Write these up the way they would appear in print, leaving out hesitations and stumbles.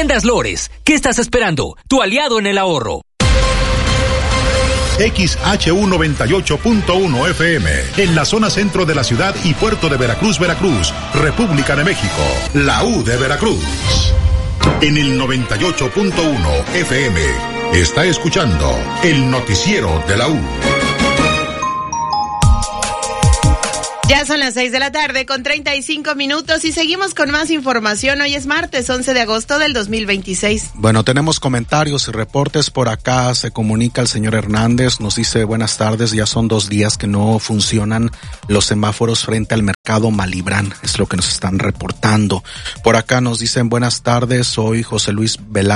Tiendas Lores, ¿qué estás esperando? Tu aliado en el ahorro. XHU98.1 FM, en la zona centro de la ciudad y puerto de Veracruz, República de México, la U de Veracruz. En el 98.1 FM, está escuchando el noticiero de la U. Ya son las 6 de la tarde con 35 minutos y seguimos con más información. Hoy es martes 11 de agosto del 2026. Bueno, tenemos comentarios y reportes. Por acá se comunica el señor Hernández, nos dice buenas tardes, ya son 2 días que no funcionan los semáforos frente al mercado Malibrán, es lo que nos están reportando. Por acá nos dicen buenas tardes, soy José Luis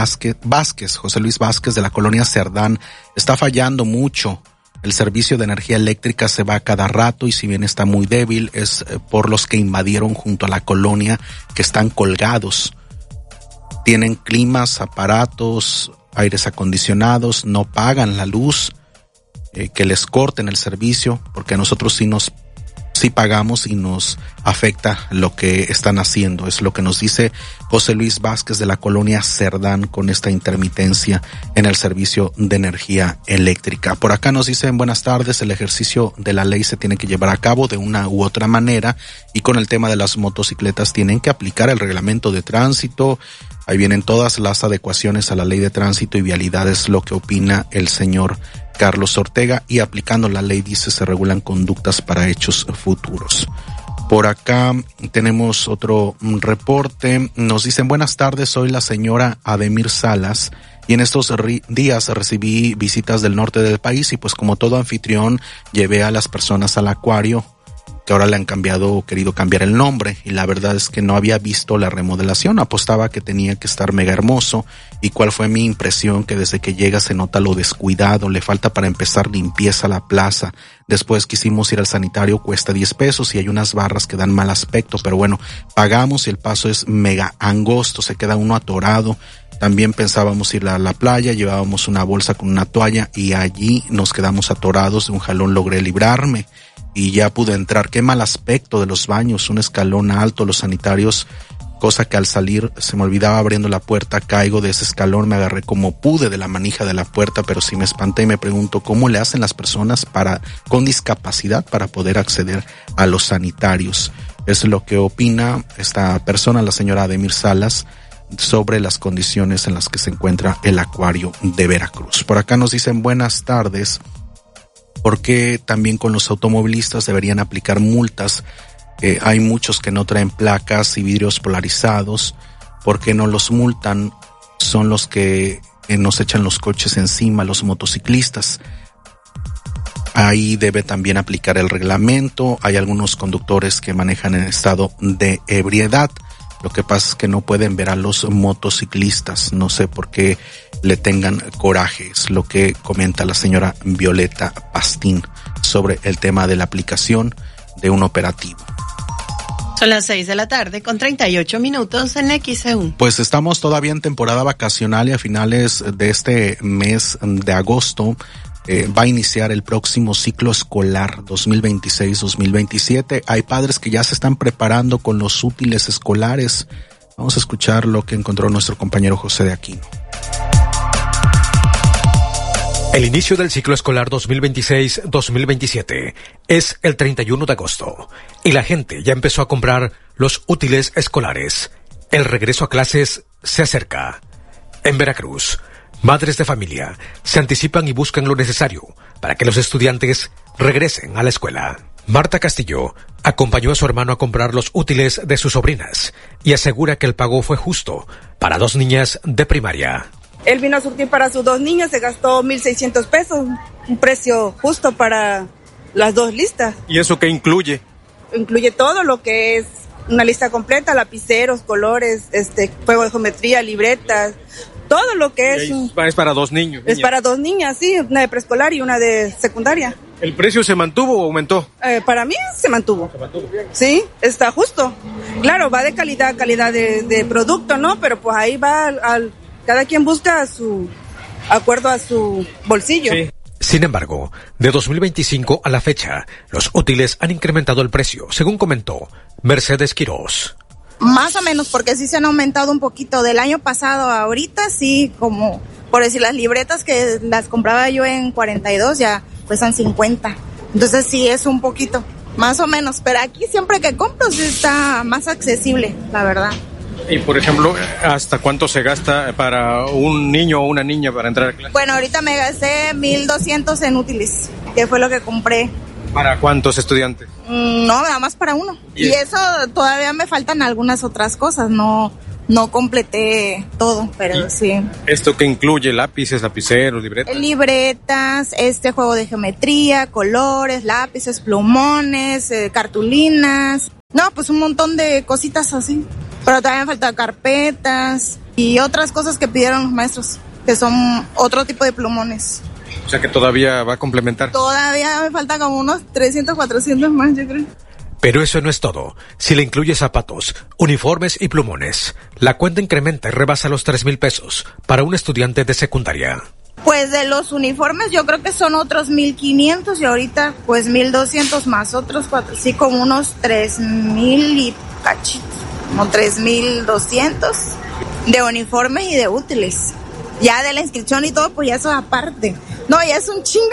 Vázquez de la colonia Cerdán. Está fallando mucho. El servicio de energía eléctrica se va cada rato y si bien está muy débil es por los que invadieron junto a la colonia que están colgados. Tienen climas, aparatos, aires acondicionados, no pagan la luz, que les corten el servicio porque a nosotros sí pagamos y nos afecta lo que están haciendo. Es lo que nos dice José Luis Vázquez de la colonia Cerdán con esta intermitencia en el servicio de energía eléctrica. Por acá nos dicen buenas tardes, el ejercicio de la ley se tiene que llevar a cabo de una u otra manera y con el tema de las motocicletas tienen que aplicar el reglamento de tránsito. Ahí vienen todas las adecuaciones a la ley de tránsito y vialidad, es lo que opina el señor Carlos Ortega, y aplicando la ley, dice, se regulan conductas para hechos futuros. Por acá tenemos otro reporte, nos dicen buenas tardes, soy la señora Ademir Salas y en estos días recibí visitas del norte del país y pues como todo anfitrión llevé a las personas al acuario, que ahora le han cambiado o querido cambiar el nombre, y la verdad es que no había visto la remodelación, apostaba que tenía que estar mega hermoso. ¿Y cuál fue mi impresión? Que desde que llega se nota lo descuidado, le falta para empezar limpieza a la plaza. Después quisimos ir al sanitario, cuesta 10 pesos y hay unas barras que dan mal aspecto, pero bueno, pagamos y el paso es mega angosto, se queda uno atorado. También pensábamos ir a la playa, llevábamos una bolsa con una toalla y allí nos quedamos atorados, de un jalón logré librarme y ya pude entrar. Qué mal aspecto de los baños, un escalón alto, los sanitarios, cosa que al salir se me olvidaba abriendo la puerta, caigo de ese escalón, me agarré como pude de la manija de la puerta, pero sí me espanté y me pregunto cómo le hacen las personas con discapacidad para poder acceder a los sanitarios. Es lo que opina esta persona, la señora Ademir Salas, sobre las condiciones en las que se encuentra el acuario de Veracruz. Por acá nos dicen buenas tardes, porque también con los automovilistas deberían aplicar multas. Hay muchos que no traen placas y vidrios polarizados. ¿Por qué no los multan? Son los que nos echan los coches encima, los motociclistas. Ahí debe también aplicar el reglamento. Hay algunos conductores que manejan en estado de ebriedad. Lo que pasa es que no pueden ver a los motociclistas. No sé por qué le tengan coraje. Es lo que comenta la señora Violeta Pastín sobre el tema de la aplicación de un operativo. Son las 6 de la tarde con 38 minutos en XEU. Pues estamos todavía en temporada vacacional y a finales de este mes de agosto va a iniciar el próximo ciclo escolar 2026-2027. Hay padres que ya se están preparando con los útiles escolares. Vamos a escuchar lo que encontró nuestro compañero José de Aquino. El inicio del ciclo escolar 2026-2027 es el 31 de agosto y la gente ya empezó a comprar los útiles escolares. El regreso a clases se acerca. En Veracruz, madres de familia se anticipan y buscan lo necesario para que los estudiantes regresen a la escuela. Marta Castillo acompañó a su hermano a comprar los útiles de sus sobrinas y asegura que el pago fue justo para 2 niñas de primaria. Él vino a surtir para sus 2 niños, se gastó 1,600 pesos, un precio justo para las 2 listas. ¿Y eso qué incluye? Incluye todo lo que es una lista completa, lapiceros, colores, juego de geometría, libretas, todo lo que es. Es para 2 niños. Es para 2 niñas, sí, una de preescolar y una de secundaria. ¿El precio se mantuvo o aumentó? Para mí se mantuvo. Sí, está justo. Claro, va de calidad de producto, ¿no? Pero pues ahí va cada quien busca su acuerdo a su bolsillo. Sí. Sin embargo, de 2025 a la fecha, los útiles han incrementado el precio, según comentó Mercedes Quirós. Más o menos, porque sí se han aumentado un poquito. Del año pasado a ahorita, sí, como por decir, las libretas que las compraba yo en 42 ya cuestan 50. Entonces sí es un poquito, más o menos. Pero aquí siempre que compro sí está más accesible, la verdad. Y por ejemplo, ¿hasta cuánto se gasta para un niño o una niña para entrar a clase? Bueno, ahorita me gasté 1,200 en útiles, que fue lo que compré. ¿Para cuántos estudiantes? No, nada más para uno. Y eso todavía me faltan algunas otras cosas, no completé todo, pero sí. ¿Esto que incluye? ¿Lápices, lapiceros, libretas? Libretas, juego de geometría, colores, lápices, plumones, cartulinas. No, pues un montón de cositas así. Pero todavía me faltan carpetas y otras cosas que pidieron los maestros, que son otro tipo de plumones. O sea que todavía va a complementar. Todavía me faltan como unos 300, 400 más, yo creo. Pero eso no es todo. Si le incluye zapatos, uniformes y plumones, la cuenta incrementa y rebasa los 3,000 pesos para un estudiante de secundaria. Pues de los uniformes yo creo que son otros 1,500 y ahorita pues 1,200 más otros 4, sí, como unos 3,000 y cachitos, como 3,200 de uniformes y de útiles. Ya de la inscripción y todo, pues ya eso aparte. No, ya es un chingo.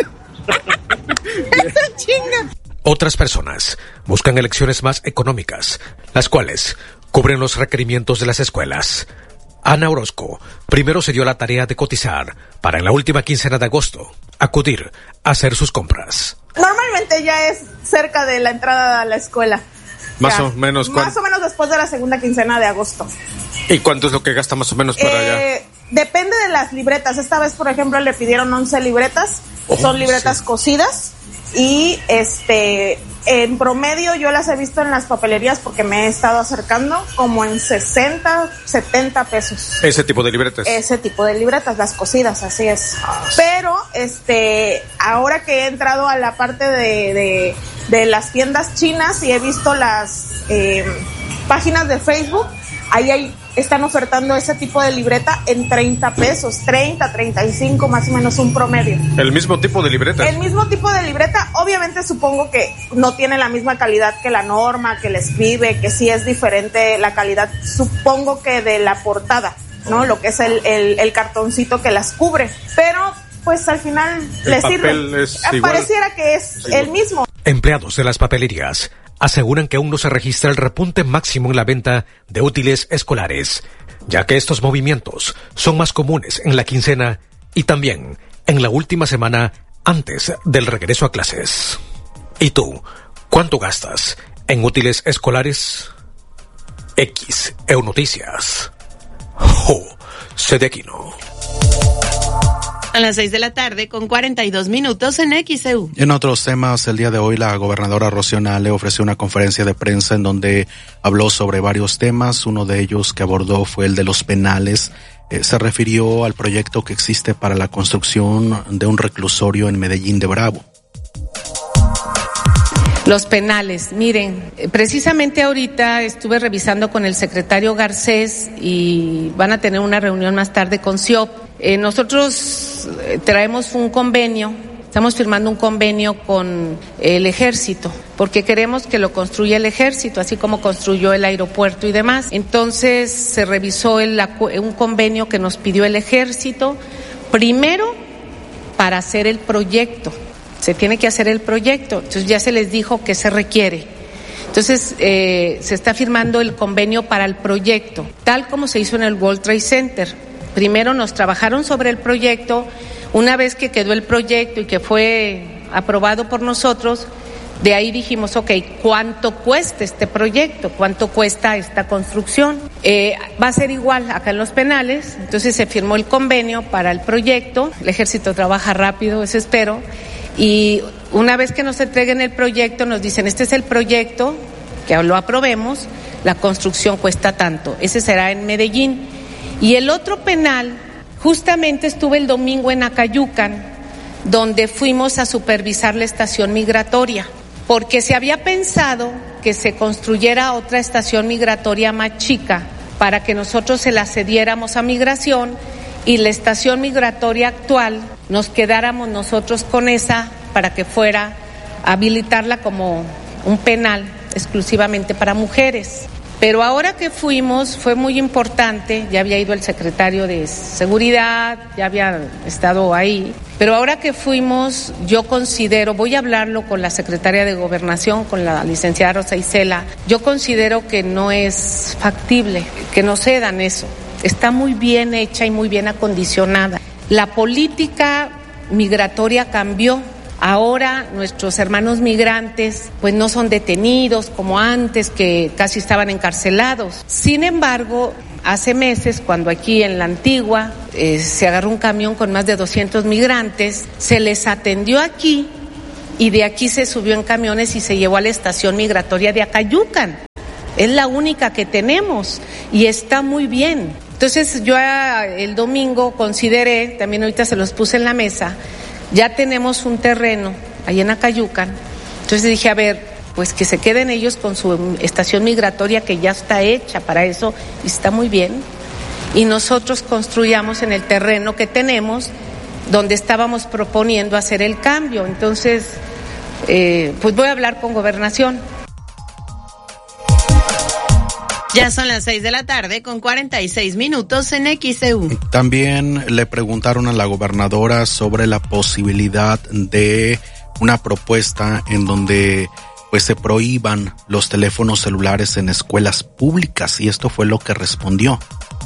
Es un chingo. Otras personas buscan elecciones más económicas, las cuales cubren los requerimientos de las escuelas. Ana Orozco primero se dio la tarea de cotizar para en la última quincena de agosto acudir a hacer sus compras. Normalmente ya es cerca de la entrada a la escuela. Más o menos después de la segunda quincena de agosto. ¿Y cuánto es lo que gasta más o menos para allá? Depende de las libretas. Esta vez, por ejemplo, le pidieron 11 libretas. Son libretas cosidas. Y en promedio yo las he visto en las papelerías porque me he estado acercando como en 60, 70 pesos. ¿Ese tipo de libretas? Ese tipo de libretas, las cosidas, así es. Pero ahora que he entrado a la parte de las tiendas chinas y he visto las páginas de Facebook, ahí están ofertando ese tipo de libreta en 30 pesos, 30, 35 más o menos un promedio. ¿El mismo tipo de libreta? El mismo tipo de libreta, obviamente supongo que no tiene la misma calidad que la norma, que la escribe, que sí es diferente la calidad, supongo que de la portada, ¿no? Lo que es el cartoncito que las cubre, pero pues al final le sirve. Pareciera que es el mismo. Empleados de las papelerías aseguran que aún no se registra el repunte máximo en la venta de útiles escolares, ya que estos movimientos son más comunes en la quincena y también en la última semana antes del regreso a clases. ¿Y tú, cuánto gastas en útiles escolares? XEU Noticias. Sede Aquino. A las 6 de la tarde con 42 minutos en XEU. En otros temas, el día de hoy la gobernadora Rocío Nale ofreció una conferencia de prensa en donde habló sobre varios temas. Uno de ellos que abordó fue el de los penales. Se refirió al proyecto que existe para la construcción de un reclusorio en Medellín de Bravo. Los penales, miren, precisamente ahorita estuve revisando con el secretario Garcés y van a tener una reunión más tarde con CIOP. Nosotros traemos un convenio, estamos firmando un convenio con el Ejército, porque queremos que lo construya el Ejército, así como construyó el aeropuerto y demás. Entonces se revisó un convenio que nos pidió el Ejército, primero para hacer el proyecto. Se tiene que hacer el proyecto, entonces ya se les dijo que se requiere. Entonces se está firmando el convenio para el proyecto, tal como se hizo en el World Trade Center. Primero nos trabajaron sobre el proyecto, una vez que quedó el proyecto y que fue aprobado por nosotros, de ahí dijimos, ¿cuánto cuesta este proyecto? ¿Cuánto cuesta esta construcción? Va a ser igual acá en los penales, entonces se firmó el convenio para el proyecto, el Ejército trabaja rápido, eso espero. Y una vez que nos entreguen el proyecto, nos dicen, este es el proyecto, que lo aprobemos, la construcción cuesta tanto. Ese será en Medellín. Y el otro penal, justamente estuve el domingo en Acayucan, donde fuimos a supervisar la estación migratoria, porque se había pensado que se construyera otra estación migratoria más chica, para que nosotros se la cediéramos a migración, y la estación migratoria actual nos quedáramos nosotros con esa para que fuera habilitarla como un penal exclusivamente para mujeres. Pero ahora que fuimos fue muy importante, ya había ido el secretario de Seguridad, ya había estado ahí, pero ahora que fuimos yo considero, voy a hablarlo con la secretaria de Gobernación, con la licenciada Rosa Isela, yo considero que no es factible que nos cedan eso, está muy bien hecha y muy bien acondicionada. La política migratoria cambió. Ahora nuestros hermanos migrantes pues no son detenidos como antes, que casi estaban encarcelados. Sin embargo, hace meses, cuando aquí en la Antigua se agarró un camión con más de 200 migrantes, se les atendió aquí y de aquí se subió en camiones y se llevó a la estación migratoria de Acayucan. Es la única que tenemos y está muy bien. Entonces yo el domingo consideré, también ahorita se los puse en la mesa, ya tenemos un terreno ahí en Acayucan, entonces dije, a ver, pues que se queden ellos con su estación migratoria que ya está hecha para eso y está muy bien, y nosotros construyamos en el terreno que tenemos donde estábamos proponiendo hacer el cambio. Entonces, pues voy a hablar con Gobernación. Ya son las 6 de la tarde con 46 minutos en XEU. También le preguntaron a la gobernadora sobre la posibilidad de una propuesta en donde pues se prohíban los teléfonos celulares en escuelas públicas, y esto fue lo que respondió.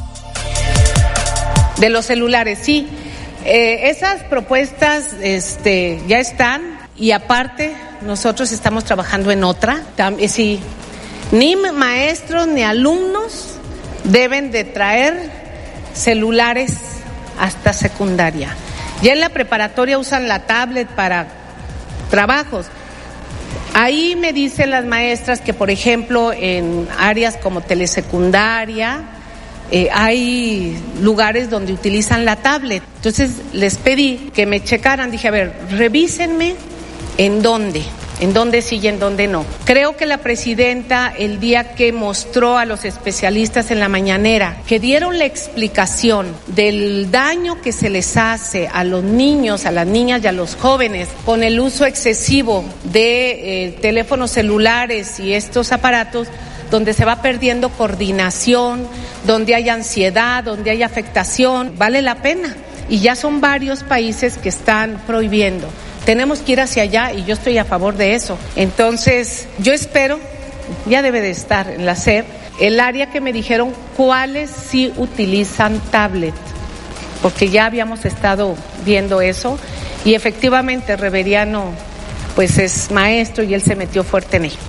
De los celulares, sí. Esas propuestas ya están, y aparte nosotros estamos trabajando en otra. Sí. Ni maestros ni alumnos deben de traer celulares hasta secundaria. Ya en la preparatoria usan la tablet para trabajos. Ahí me dicen las maestras que, por ejemplo, en áreas como telesecundaria, hay lugares donde utilizan la tablet. Entonces les pedí que me checaran, dije, a ver, revísenme en dónde sí y en dónde no. Creo que la presidenta, el día que mostró a los especialistas en la mañanera, que dieron la explicación del daño que se les hace a los niños, a las niñas y a los jóvenes con el uso excesivo de teléfonos celulares y estos aparatos, donde se va perdiendo coordinación, donde hay ansiedad, donde hay afectación, vale la pena. Y ya son varios países que están prohibiendo. Tenemos que ir hacia allá y yo estoy a favor de eso. Entonces, yo espero, ya debe de estar en la SEP, el área que me dijeron cuáles sí utilizan tablet, porque ya habíamos estado viendo eso y efectivamente Reveriano pues es maestro y él se metió fuerte en ello.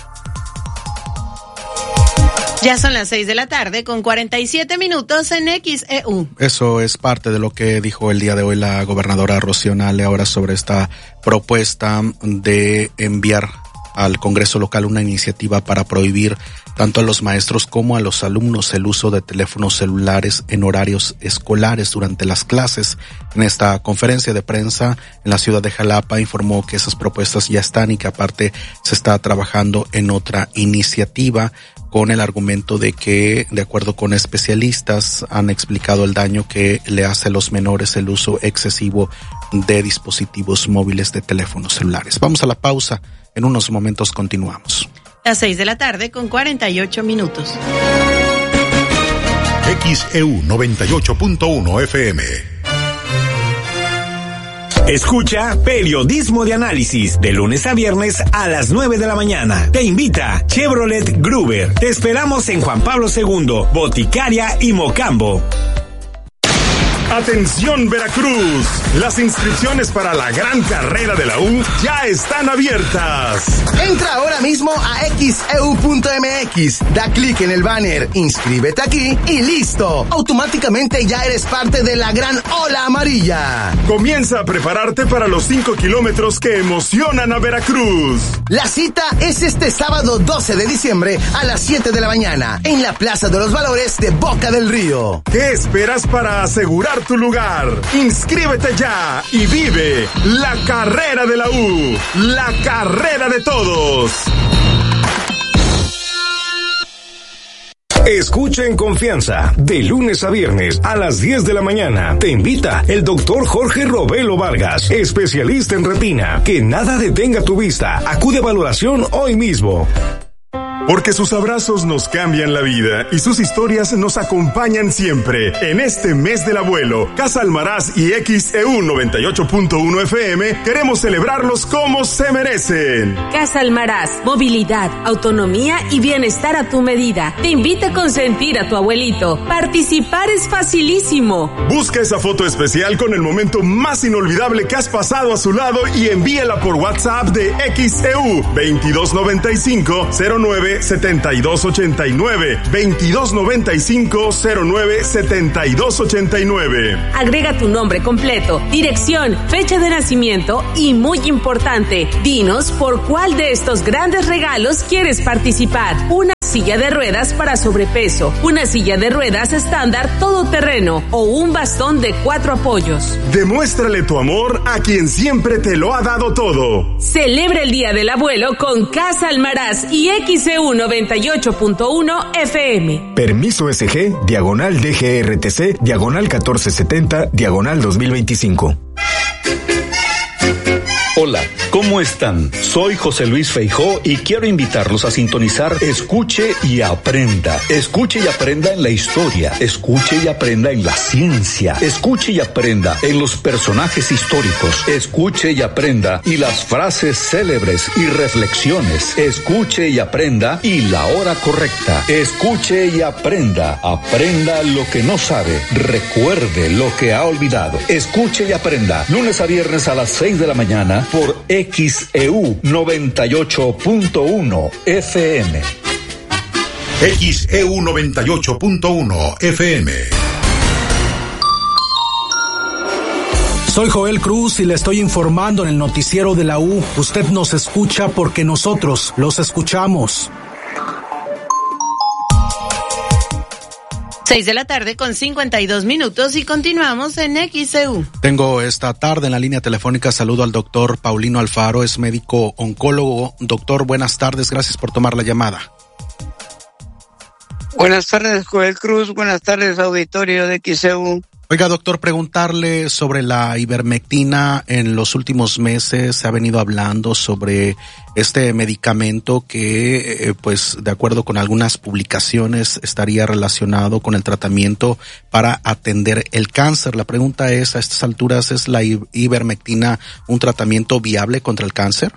Ya son las 6 de la tarde con 47 minutos en XEU. Eso es parte de lo que dijo el día de hoy la gobernadora Rocío Nale ahora sobre esta propuesta de enviar al Congreso local una iniciativa para prohibir tanto a los maestros como a los alumnos el uso de teléfonos celulares en horarios escolares durante las clases. En esta conferencia de prensa en la ciudad de Jalapa informó que esas propuestas ya están y que aparte se está trabajando en otra iniciativa con el argumento de que, de acuerdo con especialistas, han explicado el daño que le hace a los menores el uso excesivo de dispositivos móviles de teléfonos celulares. Vamos a la pausa. En unos momentos continuamos. Las 6 de la tarde con 48 minutos. XEU 98.1 FM. Escucha Periodismo de Análisis de lunes a viernes a las 9 de la mañana. Te invita Chevrolet Gruber. Te esperamos en Juan Pablo II, Boticaria y Mocambo. Atención Veracruz, las inscripciones para la gran carrera de la U ya están abiertas. Entra ahora mismo a xeu.mx, da clic en el banner, inscríbete aquí y listo. Automáticamente ya eres parte de la gran ola amarilla. Comienza a prepararte para los 5 kilómetros que emocionan a Veracruz. La cita es este sábado 12 de diciembre a las 7 de la mañana en la Plaza de los Valores de Boca del Río. ¿Qué esperas para asegurar tu lugar? Inscríbete ya y vive la carrera de la U, la carrera de todos. Escucha en confianza, de lunes a viernes a las 10 de la mañana. Te invita el doctor Jorge Robelo Vargas, especialista en retina. Que nada detenga tu vista. Acude a valoración hoy mismo. Porque sus abrazos nos cambian la vida y sus historias nos acompañan siempre. En este mes del abuelo, Casa Almaraz y XEU 98.1 FM queremos celebrarlos como se merecen. Casa Almaraz, movilidad, autonomía y bienestar a tu medida. Te invita a consentir a tu abuelito. Participar es facilísimo. Busca esa foto especial con el momento más inolvidable que has pasado a su lado y envíala por WhatsApp de XEU 2295-09-7289 2295-09-7289. Agrega tu nombre completo, dirección, fecha de nacimiento y, muy importante, dinos por cuál de estos grandes regalos quieres participar. Una silla de ruedas para sobrepeso, una silla de ruedas estándar todoterreno o un bastón de 4 apoyos. Demuéstrale tu amor a quien siempre te lo ha dado todo. Celebra el Día del Abuelo con Casa Almaraz y XEU 98.1 FM. Permiso SG, diagonal DGRTC, diagonal 1470, diagonal 2025. Hola, ¿cómo están? Soy José Luis Feijó y quiero invitarlos a sintonizar Escuche y Aprenda. Escuche y aprenda en la historia, escuche y aprenda en la ciencia, escuche y aprenda en los personajes históricos, escuche y aprenda y las frases célebres y reflexiones, escuche y aprenda y la hora correcta, escuche y aprenda, aprenda lo que no sabe, recuerde lo que ha olvidado, escuche y aprenda, lunes a viernes a las 6 de la mañana por XEU 98.1 FM. XEU 98.1 FM. Soy Joel Cruz y le estoy informando en el noticiero de la U. Usted nos escucha porque nosotros los escuchamos. 6 de la tarde con 52 minutos y continuamos en XEU. Tengo esta tarde en la línea telefónica, saludo al doctor Paulino Alfaro, es médico oncólogo. Doctor, buenas tardes, gracias por tomar la llamada. Buenas tardes, Joel Cruz, buenas tardes, auditorio de XEU. Oiga, doctor, preguntarle sobre la ivermectina. En los últimos meses se ha venido hablando sobre este medicamento que, pues, de acuerdo con algunas publicaciones, estaría relacionado con el tratamiento para atender el cáncer. La pregunta es, a estas alturas, ¿es la ivermectina un tratamiento viable contra el cáncer?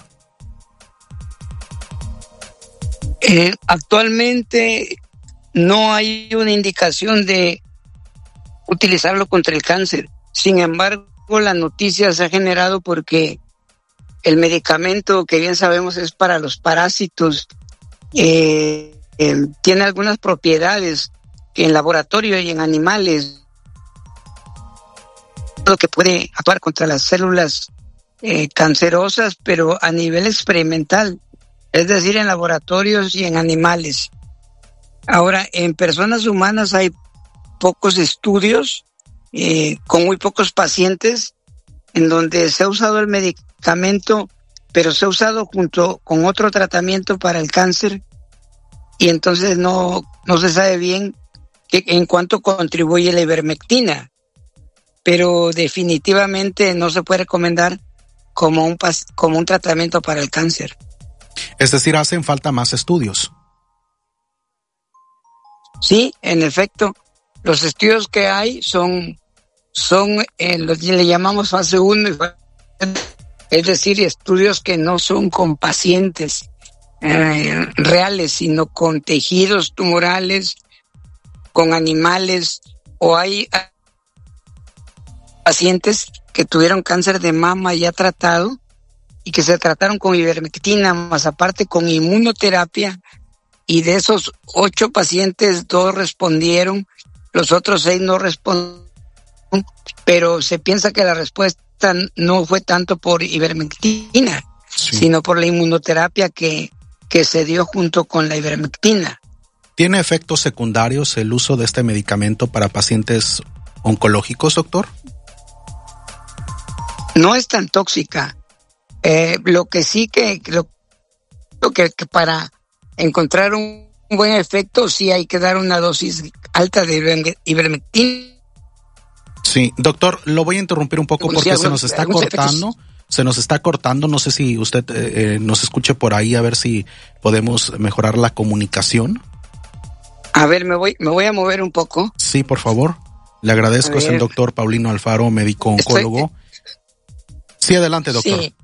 Actualmente no hay una indicación de utilizarlo contra el cáncer. Sin embargo, la noticia se ha generado porque el medicamento, que bien sabemos es para los parásitos, tiene algunas propiedades que en laboratorio y en animales que puede actuar contra las células cancerosas, pero a nivel experimental, es decir, en laboratorios y en animales. Ahora, en personas humanas hay pocos estudios, con muy pocos pacientes, en donde se ha usado el medicamento, pero se ha usado junto con otro tratamiento para el cáncer, y entonces no se sabe bien en cuánto contribuye la ivermectina, pero definitivamente no se puede recomendar como un tratamiento para el cáncer. Es decir, hacen falta más estudios. Sí, en efecto. Los estudios que hay son lo que le llamamos fase 1, es decir, estudios que no son con pacientes reales, sino con tejidos tumorales, con animales, o hay pacientes que tuvieron cáncer de mama ya tratado y que se trataron con ivermectina, más aparte con inmunoterapia, y de esos 8 pacientes, 2 respondieron, los otros 6 no respondieron, pero se piensa que la respuesta no fue tanto por ivermectina, sino por la inmunoterapia que se dio junto con la ivermectina. ¿Tiene efectos secundarios el uso de este medicamento para pacientes oncológicos, doctor? No es tan tóxica. Lo que sí que para encontrar un buen efecto sí hay que dar una dosis alta de ivermectina. Sí, doctor, lo voy a interrumpir un poco porque se nos está cortando. se nos está cortando. No sé si usted nos escuche por ahí, a ver si podemos mejorar la comunicación. A ver, me voy a mover un poco. Sí, por favor. Le agradezco. Es el doctor Paulino Alfaro, médico oncólogo. Sí, adelante, doctor. Sí.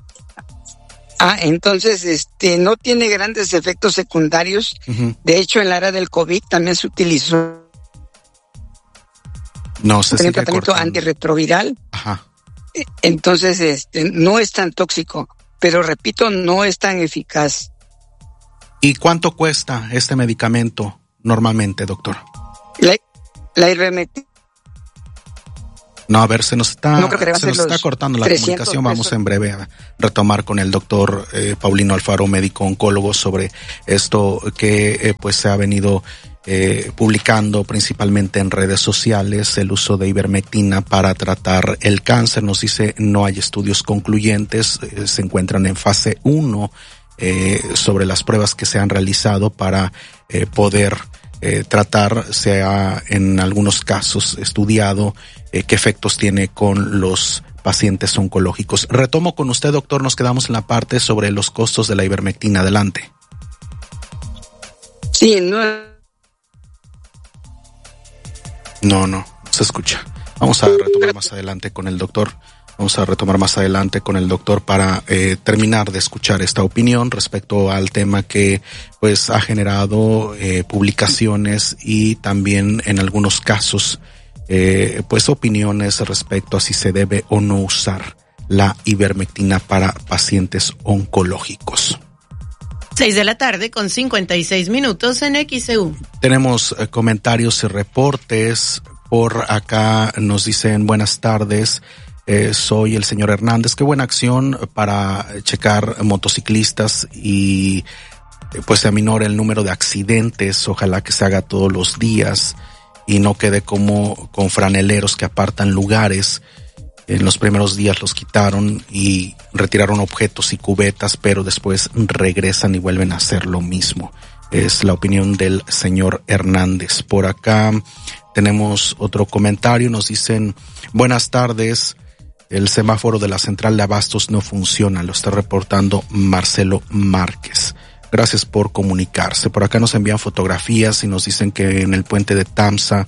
Entonces, no tiene grandes efectos secundarios. Uh-huh. De hecho, en la era del COVID también se utilizó un tratamiento antirretroviral. Ajá. Entonces, no es tan tóxico, pero repito, no es tan eficaz. ¿Y cuánto cuesta este medicamento normalmente, doctor? La ivermectina. No, a ver, se nos está cortando la 300 comunicación. pesos. Vamos en breve a retomar con el doctor Paulino Alfaro, médico oncólogo, sobre esto que pues se ha venido publicando principalmente en redes sociales, el uso de ivermectina para tratar el cáncer. Nos dice, no hay estudios concluyentes, se encuentran en fase 1 sobre las pruebas que se han realizado para poder tratar. Se ha en algunos casos estudiado qué efectos tiene con los pacientes oncológicos. Retomo con usted, doctor, nos quedamos en la parte sobre los costos de la ivermectina. Adelante. Sí, No se escucha. Vamos a retomar más adelante con el doctor. Para terminar de escuchar esta opinión respecto al tema que pues ha generado publicaciones y también en algunos casos pues opiniones respecto a si se debe o no usar la ivermectina para pacientes oncológicos. 6:56 p.m. en XEU. Tenemos comentarios y reportes. Por acá nos dicen buenas tardes. Soy el señor Hernández. Qué buena acción para checar motociclistas y pues se aminore el número de accidentes. Ojalá que se haga todos los días y no quede como con franeleros que apartan lugares. En los primeros días los quitaron y retiraron objetos y cubetas, pero después regresan y vuelven a hacer lo mismo. Es la opinión del señor Hernández. Por acá tenemos otro comentario. Nos dicen buenas tardes. El semáforo de la central de abastos no funciona. Lo está reportando Marcelo Márquez. Gracias por comunicarse. Por acá nos envían fotografías y nos dicen que en el puente de Tamsa,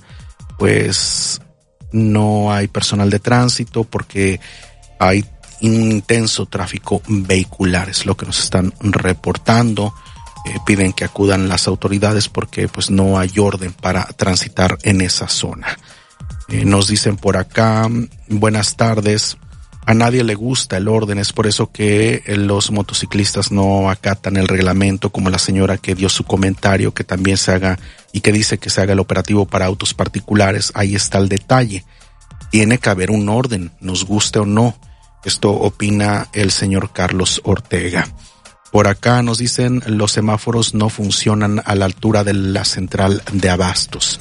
pues no hay personal de tránsito porque hay un intenso tráfico vehicular. Es lo que nos están reportando. Piden que acudan las autoridades porque pues no hay orden para transitar en esa zona. Nos dicen por acá, buenas tardes. A nadie le gusta el orden, es por eso que los motociclistas no acatan el reglamento, como la señora que dio su comentario, que también se haga y que dice que se haga el operativo para autos particulares. Ahí está el detalle. Tiene que haber un orden, nos guste o no. Esto opina el señor Carlos Ortega. Por acá nos dicen los semáforos no funcionan a la altura de la central de abastos.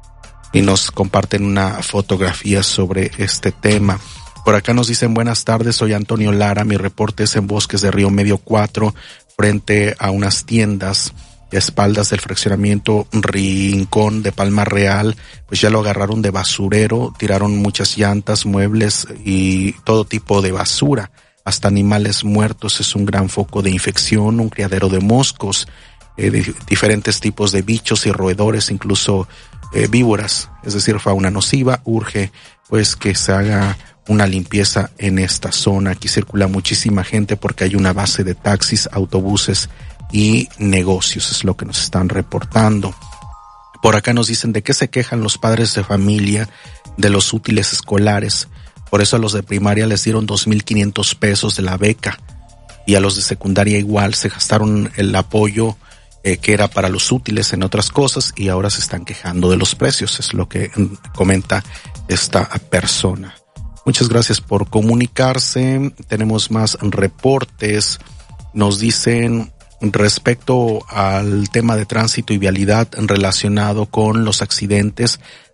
Y nos comparten una fotografía sobre este tema. Por acá nos dicen buenas tardes, soy Antonio Lara, mi reporte es en Bosques de Río Medio 4, frente a unas tiendas a espaldas del fraccionamiento Rincón de Palma Real. Pues ya lo agarraron de basurero, tiraron muchas llantas, muebles y todo tipo de basura, hasta animales muertos. Es un gran foco de infección, un criadero de moscos, de diferentes tipos de bichos y roedores, incluso víboras, es decir, fauna nociva. Urge pues que se haga una limpieza en esta zona. Aquí circula muchísima gente porque hay una base de taxis, autobuses y negocios, es lo que nos están reportando. Por acá nos dicen de qué se quejan los padres de familia de los útiles escolares. Por eso a los de primaria les dieron 2,500 pesos de la beca y a los de secundaria igual. Se gastaron el apoyo que era para los útiles en otras cosas y ahora se están quejando de los precios, es lo que comenta esta persona. Muchas gracias por comunicarse. Tenemos más reportes. Nos dicen respecto al tema de tránsito y vialidad relacionado con los accidentes,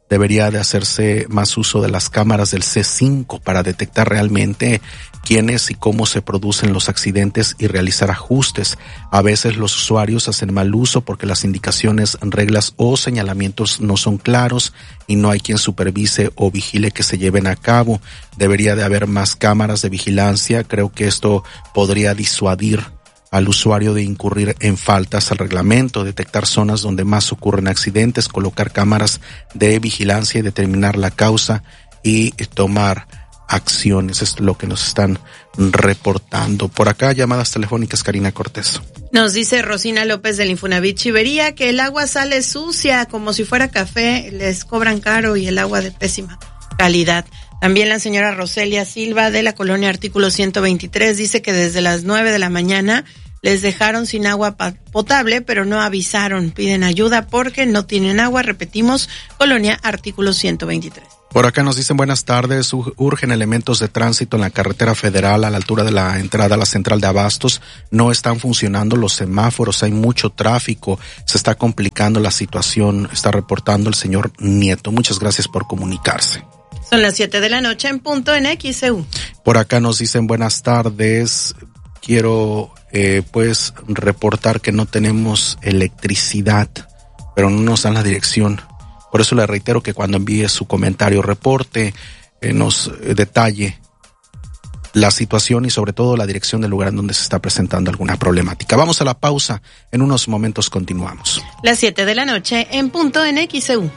debería de hacerse más uso de las cámaras del C5 para detectar realmente quiénes y cómo se producen los accidentes y realizar ajustes. A veces los usuarios hacen mal uso porque las indicaciones, reglas o señalamientos no son claros y no hay quien supervise o vigile que se lleven a cabo. Debería de haber más cámaras de vigilancia. Creo que esto podría disuadir al usuario de incurrir en faltas al reglamento, detectar zonas donde más ocurren accidentes, colocar cámaras de vigilancia y determinar la causa y tomar acciones. Es lo que nos están reportando. Por acá, llamadas telefónicas, Karina Cortés. Nos dice Rosina López del Infonavit Chivería que el agua sale sucia como si fuera café, les cobran caro y el agua de pésima calidad. También la señora Roselia Silva de la colonia Artículo 123 dice que desde las 9 de la mañana les dejaron sin agua potable, pero no avisaron. Piden ayuda porque no tienen agua. Repetimos, colonia Artículo 123. Por acá nos dicen buenas tardes, urgen elementos de tránsito en la carretera federal a la altura de la entrada a la central de Abastos. No están funcionando los semáforos, hay mucho tráfico, se está complicando la situación, está reportando el señor Nieto. Muchas gracias por comunicarse. Son las 7 de la noche en punto en XEU. Por acá nos dicen buenas tardes, quiero pues reportar que no tenemos electricidad, pero no nos dan la dirección. Por eso le reitero que cuando envíe su comentario, reporte, nos detalle la situación y sobre todo la dirección del lugar en donde se está presentando alguna problemática. Vamos a la pausa, en unos momentos continuamos. Las 7 de la noche en punto en XEU.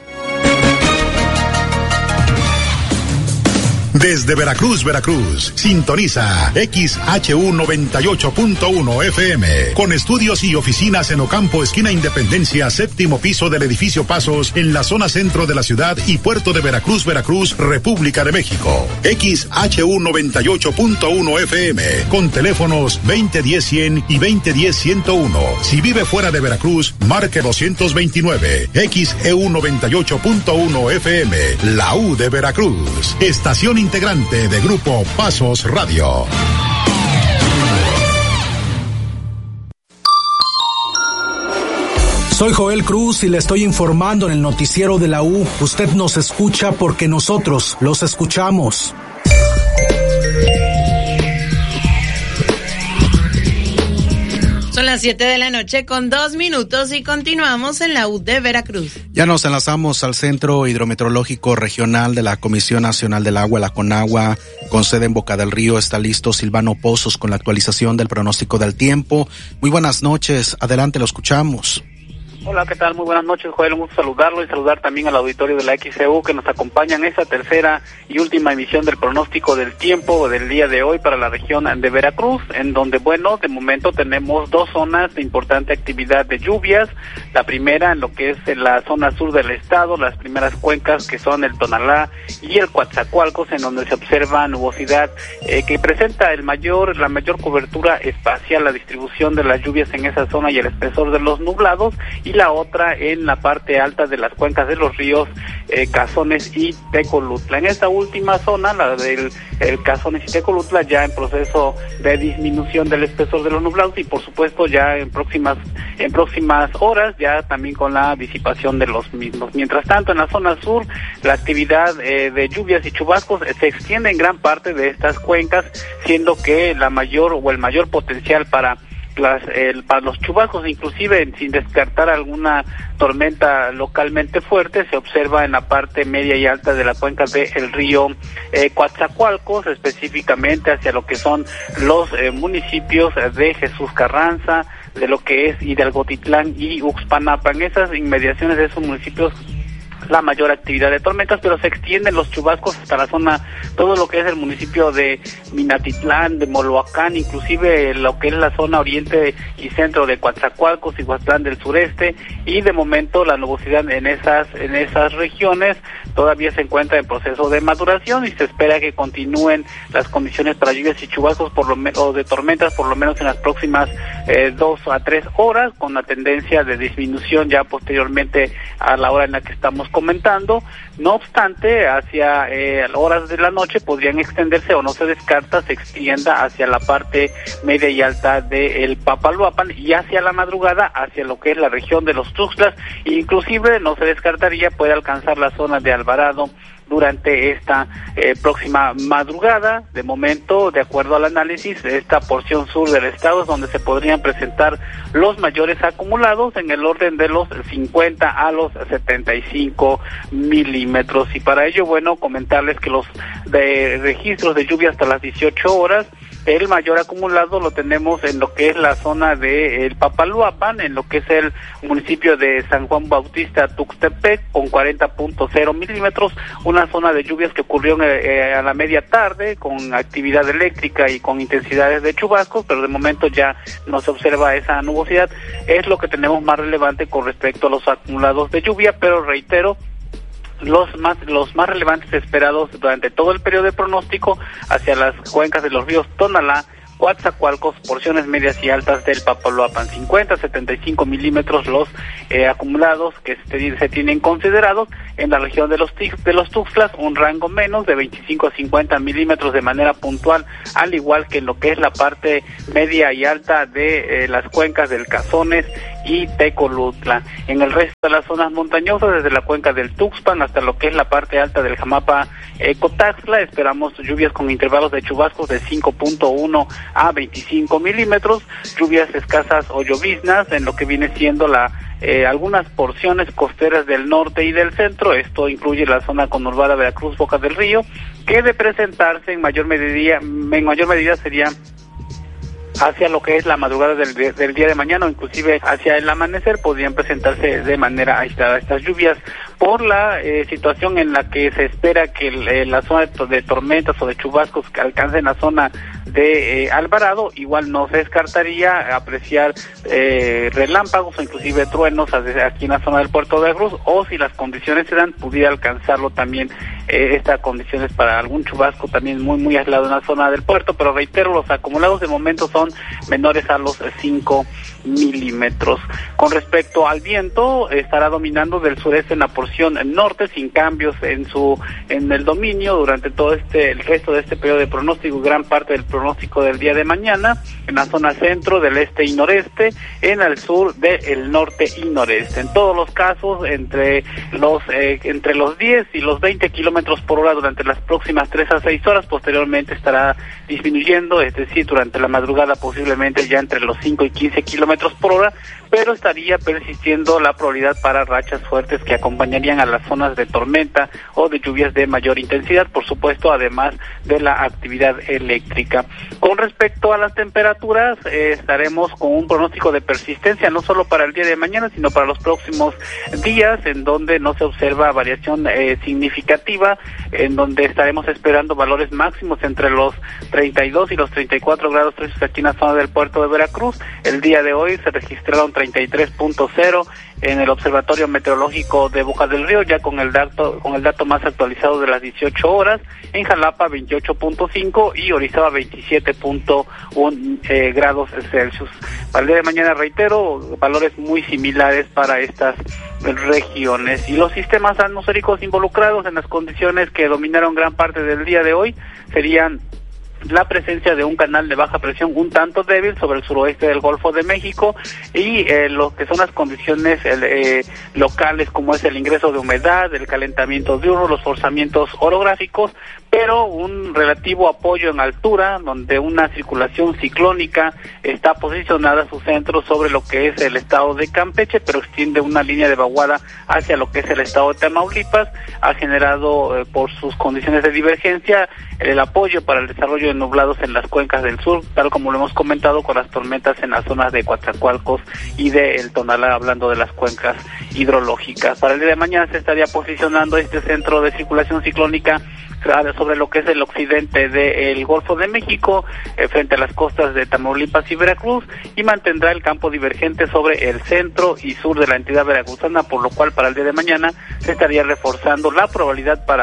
Desde Veracruz, Veracruz, sintoniza XHU 98.1 FM, con estudios y oficinas en Ocampo, esquina Independencia, séptimo piso del edificio Pasos, en la zona centro de la ciudad y puerto de Veracruz, Veracruz, República de México. XHU 98.1 FM, con teléfonos 2010-100 y 2010-101. Si vive fuera de Veracruz, marque 229. XEU 98.1 FM, la U de Veracruz, estación integrante de Grupo Pasos Radio. Soy Joel Cruz y le estoy informando en el noticiero de la U. Usted nos escucha porque nosotros los escuchamos. Son las 7 de la noche con 2 minutos y continuamos en la U de Veracruz. Ya nos enlazamos al Centro Hidrometeorológico Regional de la Comisión Nacional del Agua, la CONAGUA, con sede en Boca del Río. Está listo Silvano Pozos con la actualización del pronóstico del tiempo. Muy buenas noches, adelante, lo escuchamos. Hola, ¿qué tal? Muy buenas noches, Joel. Un gusto saludarlo y saludar también al auditorio de la XEU que nos acompaña en esta tercera y última emisión del pronóstico del tiempo del día de hoy para la región de Veracruz, en donde, bueno, de momento tenemos 2 zonas de importante actividad de lluvias. La primera en lo que es en la zona sur del estado, las primeras cuencas que son el Tonalá y el Coatzacoalcos, en donde se observa nubosidad que presenta la mayor cobertura espacial, la distribución de las lluvias en esa zona y el espesor de los nublados, y la otra en la parte alta de las cuencas de los ríos Cazones y Tecolutla. En esta última zona, la del Cazones y Tecolutla, ya en proceso de disminución del espesor de los nublados y por supuesto ya en próximas horas ya también con la disipación de los mismos. Mientras tanto, en la zona sur, la actividad de lluvias y chubascos se extiende en gran parte de estas cuencas, siendo que el mayor potencial para los chubascos, inclusive sin descartar alguna tormenta localmente fuerte, se observa en la parte media y alta de la cuenca del río Coatzacoalcos, específicamente hacia lo que son los municipios de Jesús Carranza, de lo que es Hidalgotitlán y Uxpanapa. En esas inmediaciones de esos municipios la mayor actividad de tormentas, pero se extienden los chubascos hasta la zona, todo lo que es el municipio de Minatitlán, de Moloacán, inclusive lo que es la zona oriente y centro de Coatzacoalcos y Huatlán del sureste, y de momento la nubosidad en esas regiones todavía se encuentra en proceso de maduración y se espera que continúen las condiciones para lluvias y chubascos o de tormentas por lo menos en las próximas 2 a 3 horas, con la tendencia de disminución ya posteriormente a la hora en la que estamos comentando. No obstante, hacia horas de la noche podrían extenderse, o no se descarta, se extienda hacia la parte media y alta del Papaloapan, y hacia la madrugada hacia lo que es la región de los Tuxtlas, e inclusive no se descartaría puede alcanzar la zona de Alvarado durante esta próxima madrugada. De momento, de acuerdo al análisis, esta porción sur del estado es donde se podrían presentar los mayores acumulados, en el orden de los 50 a los 75 milímetros. Y para ello, bueno, comentarles que los registros de lluvia hasta las 18 horas, el mayor acumulado lo tenemos en lo que es la zona de el Papaloapan, en lo que es el municipio de San Juan Bautista Tuxtepec, con 40.0 milímetros, una zona de lluvias que ocurrió a la media tarde, con actividad eléctrica y con intensidades de chubascos, pero de momento ya no se observa esa nubosidad. Es lo que tenemos más relevante con respecto a los acumulados de lluvia, pero reitero, los más relevantes esperados durante todo el periodo de pronóstico hacia las cuencas de los ríos Tonalá, Coatzacoalcos, porciones medias y altas del Papaloapan, 50 a 75 milímetros los acumulados que se tienen considerados. En la región de los Tuxtlas, un rango menos de 25 a 50 milímetros de manera puntual, al igual que en lo que es la parte media y alta de las cuencas del Cazones y Tecolutla. En el resto de las zonas montañosas, desde la cuenca del Tuxpan hasta lo que es la parte alta del Jamapa Cotaxtla, esperamos lluvias con intervalos de chubascos de 5.1 a 25 milímetros, lluvias escasas o lloviznas en lo que viene siendo algunas porciones costeras del norte y del centro. Esto incluye la zona conurbada Veracruz, Boca del Río, que de presentarse en mayor medida sería hacia lo que es la madrugada del día de mañana, o inclusive hacia el amanecer podrían presentarse de manera aislada estas lluvias por la situación en la que se espera que la zona de tormentas o de chubascos que alcancen la zona de Alvarado. Igual no se descartaría apreciar relámpagos o inclusive truenos aquí en la zona del puerto de Veracruz, o si las condiciones se dan, pudiera alcanzarlo también estas condiciones para algún chubasco también muy aislado en la zona del puerto, pero reitero, los acumulados de momento son menores a los 5 milímetros. Con respecto al viento, estará dominando del sureste en la porción norte, sin cambios en el dominio durante todo el resto de este periodo de pronóstico, gran parte del pronóstico del día de mañana, en la zona centro, del este y noreste, en el sur del norte y noreste. En todos los casos, entre los 10 y los 20 kilómetros por hora durante las próximas 3 a 6 horas, posteriormente estará disminuyendo, es decir, durante la madrugada posiblemente ya entre los 5 y 15 kilómetros por hora, pero estaría persistiendo la probabilidad para rachas fuertes que acompañarían a las zonas de tormenta o de lluvias de mayor intensidad, por supuesto, además de la actividad eléctrica. Con respecto a las temperaturas, estaremos con un pronóstico de persistencia no solo para el día de mañana, sino para los próximos días, en donde no se observa variación significativa, en donde estaremos esperando valores máximos entre los 32 y los 34 grados Celsius aquí en la zona del puerto de Veracruz. El día de hoy se registraron 33.0 en el Observatorio Meteorológico de Boca del Río, ya con el dato más actualizado de las 18 horas, en Jalapa 28.5 y Orizaba 27.1 grados Celsius. Para el día de mañana, reitero, valores muy similares para estas regiones. Y los sistemas atmosféricos involucrados en las condiciones que dominaron gran parte del día de hoy serían la presencia de un canal de baja presión un tanto débil sobre el suroeste del Golfo de México y lo que son las condiciones locales, como es el ingreso de humedad, el calentamiento diurno, los forzamientos orográficos, pero un relativo apoyo en altura, donde una circulación ciclónica está posicionada a su centro sobre lo que es el estado de Campeche, pero extiende una línea de vaguada hacia lo que es el estado de Tamaulipas. Ha generado por sus condiciones de divergencia el apoyo para el desarrollo de nublados en las cuencas del sur, tal como lo hemos comentado, con las tormentas en las zonas de Coatzacoalcos y de El Tonalá, hablando de las cuencas hidrológicas. Para el día de mañana se estaría posicionando este centro de circulación ciclónica sobre lo que es el occidente del Golfo de México, frente a las costas de Tamaulipas y Veracruz, y mantendrá el campo divergente sobre el centro y sur de la entidad veracruzana, por lo cual para el día de mañana se estaría reforzando la probabilidad para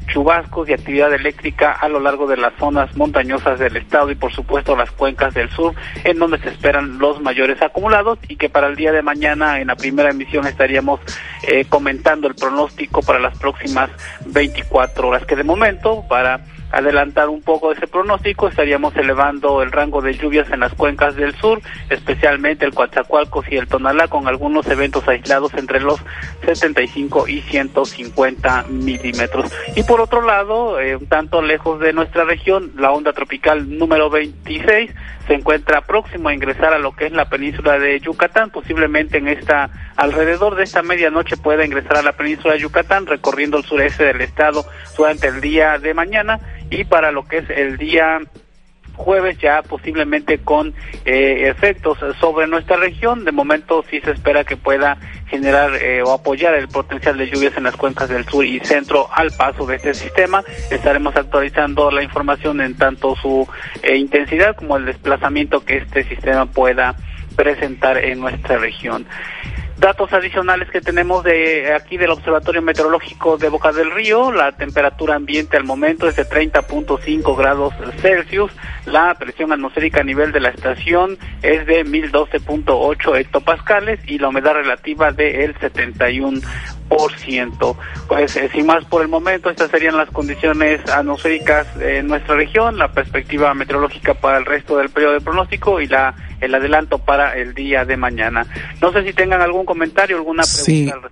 chubascos y actividad eléctrica a lo largo de las zonas montañosas del estado y por supuesto las cuencas del sur, en donde se esperan los mayores acumulados, y que para el día de mañana en la primera emisión estaríamos comentando el pronóstico para las próximas 24 horas, que de momento, para adelantar un poco ese pronóstico, estaríamos elevando el rango de lluvias en las cuencas del sur, especialmente el Coatzacoalcos y el Tonalá, con algunos eventos aislados entre los 75 y 150 milímetros. Y por otro lado, un tanto lejos de nuestra región, la onda tropical número 26 se encuentra próximo a ingresar a lo que es la península de Yucatán. Posiblemente alrededor de esta medianoche pueda ingresar a la península de Yucatán, recorriendo el sureste del estado durante el día de mañana, y para lo que es el día jueves ya posiblemente con efectos sobre nuestra región. De momento sí se espera que pueda generar o apoyar el potencial de lluvias en las cuencas del sur y centro al paso de este sistema. Estaremos actualizando la información en tanto su intensidad como el desplazamiento que este sistema pueda presentar en nuestra región. Datos adicionales que tenemos de aquí del Observatorio Meteorológico de Boca del Río: la temperatura ambiente al momento es de 30.5 grados Celsius, la presión atmosférica a nivel de la estación es de 1012.8 hectopascales y la humedad relativa de el 71%. Pues sin más por el momento, estas serían las condiciones atmosféricas en nuestra región, la perspectiva meteorológica para el resto del periodo de pronóstico y el adelanto para el día de mañana. No sé si tengan algún comentario, alguna pregunta al respecto.